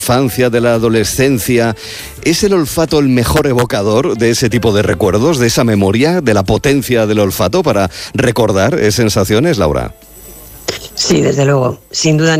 infancia, de la adolescencia. ¿Es el olfato el mejor evocador de ese tipo de recuerdos, de esa memoria, de la potencia del olfato para recordar sensaciones, Laura? Sí, desde luego, sin duda